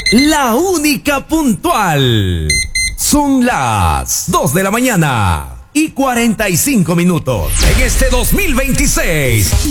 la única puntual. Son las 2 de la mañana y 45 minutos en este 2026.